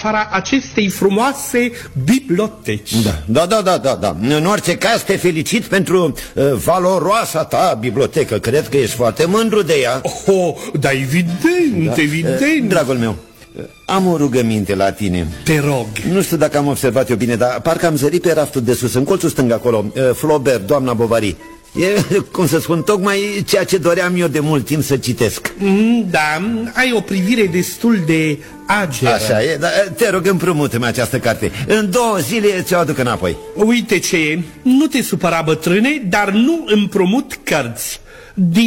afara acestei frumoase biblioteci. Da. În orice caz te felicit pentru valoroasa ta bibliotecă. Cred că ești foarte mândru de ea. Da, evident. Dragul meu, am o rugăminte la tine. Te rog. Nu știu dacă am observat eu bine, dar parcă am zărit pe raftul de sus, în colțul stâng acolo, Flaubert, Doamna Bovary. E, cum să spun, tocmai ceea ce doream eu de mult timp să citesc. Da, ai o privire destul de ageră. Așa e, dar te rog, împrumută-mi această carte. În 2 zile ți-o aduc înapoi. Uite ce e, nu te supăra, bătrâne, dar nu împrumut cărți.